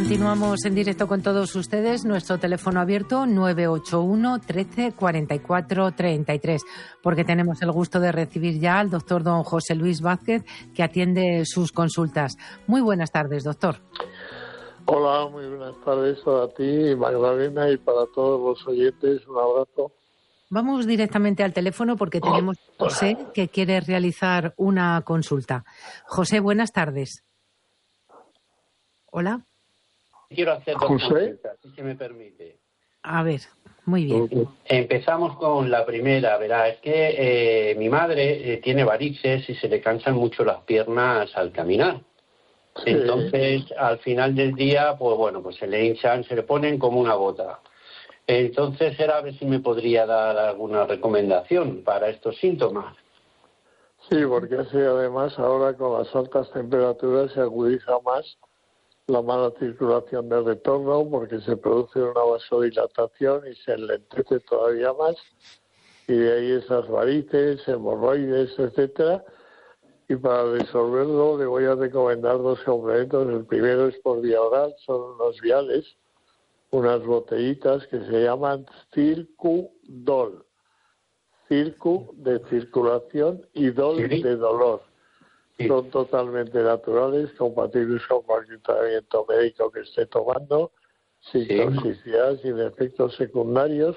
Continuamos en directo con todos ustedes. Nuestro teléfono abierto 981 13 44 33, porque tenemos el gusto de recibir ya al doctor don José Luis Vázquez, que atiende sus consultas. Muy buenas tardes, doctor. Hola, muy buenas tardes para ti, Magdalena, y para todos los oyentes. Un abrazo. Vamos directamente al teléfono porque tenemos a José que quiere realizar una consulta. José, buenas tardes. Hola. Quiero hacer dos consultas, si se me permite. A ver, muy bien. Empezamos con la primera, verá, es que mi madre tiene varices y se le cansan mucho las piernas al caminar. Sí. Entonces, al final del día, pues bueno, pues se le hinchan, se le ponen como una bota. Entonces, era a ver si me podría dar alguna recomendación para estos síntomas. Sí, porque así además ahora con las altas temperaturas se agudiza más la mala circulación del retorno, porque se produce una vasodilatación y se enlentece todavía más, y de ahí esas varices, hemorroides, etcétera. Y para resolverlo le voy a recomendar dos complementos. El primero es por vía oral, son unos viales, unas botellitas que se llaman Circudol. Circu de circulación y dol de dolor. Son totalmente naturales, compatibles con cualquier tratamiento médico que esté tomando, sin toxicidad, sin efectos secundarios,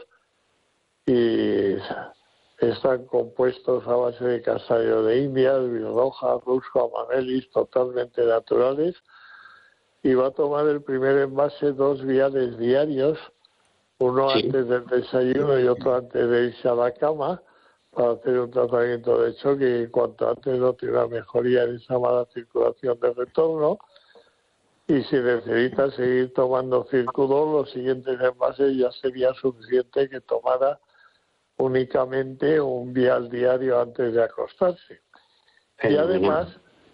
y están compuestos a base de castaño de India, roja, rusco, amamelis, totalmente naturales. Y va a tomar el primer envase 2 viales diarios, uno antes del desayuno y otro antes de irse a la cama, para hacer un tratamiento de choque, y cuanto antes no tiene una mejoría en esa mala circulación de retorno. Y si necesita seguir tomando Circudol, los siguientes envases ya sería suficiente que tomara únicamente un vial diario antes de acostarse. Y además,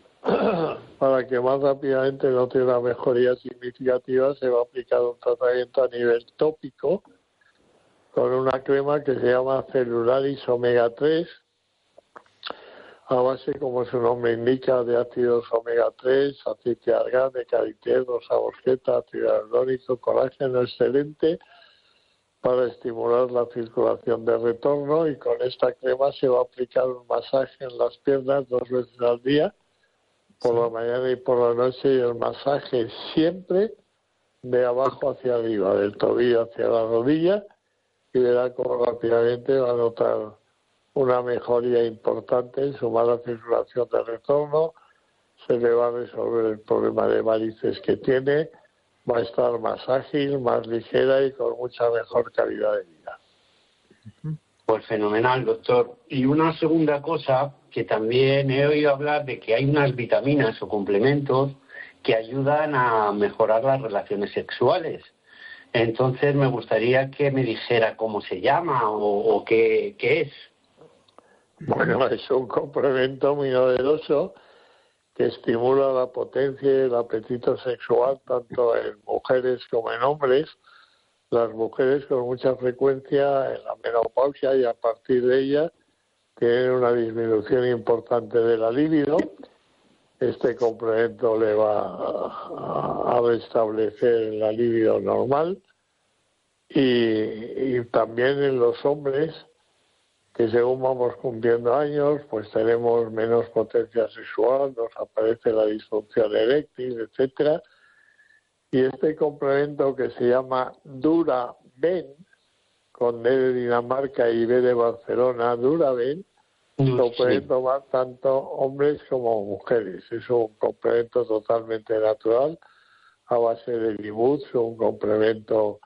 para que más rápidamente note una mejoría significativa, se va a aplicar un tratamiento a nivel tópico con una crema que se llama Celularis Omega 3, a base, como su nombre indica, de ácidos omega 3, aceite de argán, de karité, rosa mosqueta, ácido hialurónico, colágeno excelente para estimular la circulación de retorno. Y con esta crema se va a aplicar un masaje en las piernas 2 veces al día, por la mañana y por la noche, y el masaje siempre de abajo hacia arriba, del tobillo hacia la rodilla, y verá cómo rápidamente va a notar una mejoría importante en su mala circulación de retorno. Se le va a resolver el problema de varices que tiene, va a estar más ágil, más ligera y con mucha mejor calidad de vida. Pues fenomenal, doctor. Y una segunda cosa, que también he oído hablar de que hay unas vitaminas o complementos que ayudan a mejorar las relaciones sexuales. Entonces me gustaría que me dijera cómo se llama o qué es. Bueno, es un complemento muy novedoso que estimula la potencia y el apetito sexual tanto en mujeres como en hombres. Las mujeres con mucha frecuencia en la menopausia y a partir de ella tienen una disminución importante de la libido. Este complemento le va a restablecer la libido normal, y también en los hombres, que según vamos cumpliendo años, pues tenemos menos potencia sexual, nos aparece la disfunción eréctil, etcétera. Y este complemento, que se llama Duraben, con D de Dinamarca y B de Barcelona, Duraben, lo pueden tomar tanto hombres como mujeres. Es un complemento totalmente natural, a base de Libuz, un complemento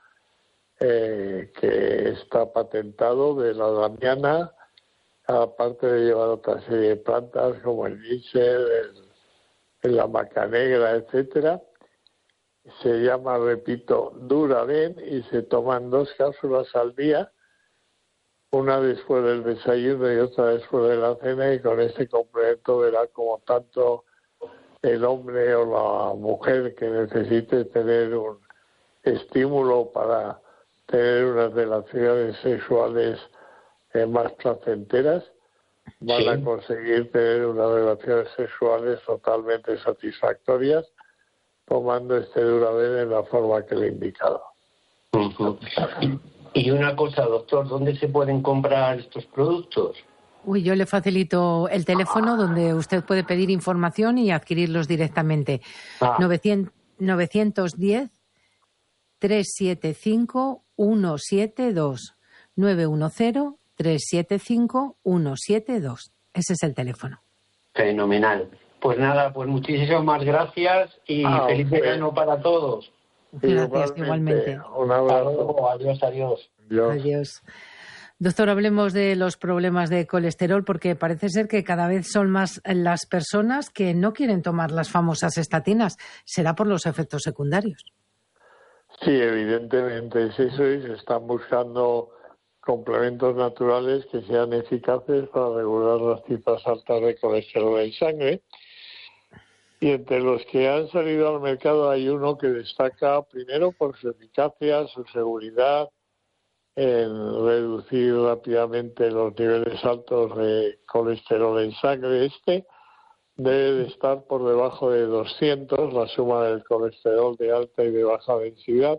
que está patentado de la damiana, aparte de llevar otra serie de plantas como el níger, la maca negra, etcétera. Se llama, repito, Duraben, y se toman 2 cápsulas al día, una después del desayuno y otra después de la cena, y con este complemento verá como tanto el hombre o la mujer que necesite tener un estímulo para tener unas relaciones sexuales más placenteras, van a conseguir tener unas relaciones sexuales totalmente satisfactorias, tomando este Duravel en la forma que le he indicado. Ujú. Y una cosa, doctor, ¿dónde se pueden comprar estos productos? Uy, yo le facilito el teléfono donde usted puede pedir información y adquirirlos directamente. 910-375-172. 910-375-172. Ese es el teléfono. Fenomenal. Pues nada, pues muchísimas gracias y feliz verano para todos. Gracias, igualmente. Un abrazo. Luego, adiós. Adiós. Doctor, hablemos de los problemas de colesterol porque parece ser que cada vez son más las personas que no quieren tomar las famosas estatinas. ¿Será por los efectos secundarios? Sí, evidentemente es eso y se están buscando complementos naturales que sean eficaces para regular las cifras altas de colesterol en sangre. Y entre los que han salido al mercado hay uno que destaca primero por su eficacia, su seguridad, en reducir rápidamente los niveles altos de colesterol en sangre. Este debe de estar por debajo de 200, la suma del colesterol de alta y de baja densidad.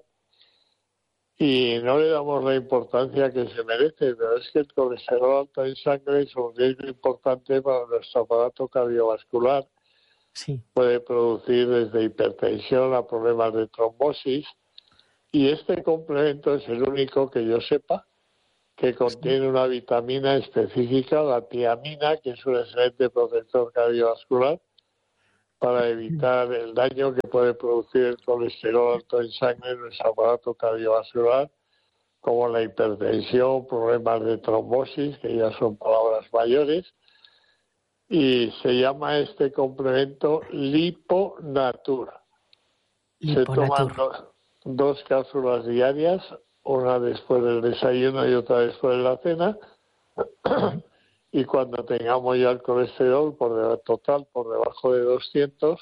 Y no le damos la importancia que se merece, pero es que el colesterol alto en sangre es un riesgo importante para nuestro aparato cardiovascular. Sí. Puede producir desde hipertensión a problemas de trombosis. Y este complemento es el único que yo sepa que contiene una vitamina específica, la tiamina, que es un excelente protector cardiovascular para evitar el daño que puede producir el colesterol alto en sangre en nuestro aparato cardiovascular, como la hipertensión, problemas de trombosis, que ya son palabras mayores. Y se llama este complemento Liponatur. Se toman dos cápsulas diarias, una después del desayuno y otra después de la cena, y cuando tengamos ya el colesterol total por debajo de 200,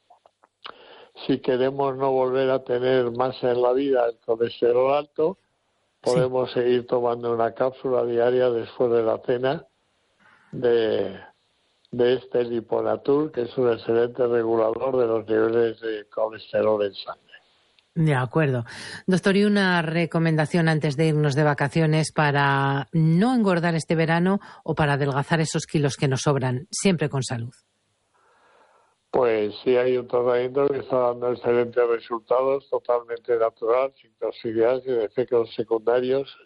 si queremos no volver a tener más en la vida el colesterol alto, podemos seguir tomando una cápsula diaria después de la cena de este Liponatur, que es un excelente regulador de los niveles de colesterol en sangre. De acuerdo. Doctor, y una recomendación antes de irnos de vacaciones para no engordar este verano o para adelgazar esos kilos que nos sobran, siempre con salud. Pues sí, hay un tratamiento que está dando excelentes resultados, totalmente natural, sin toxicidad, sin efectos secundarios.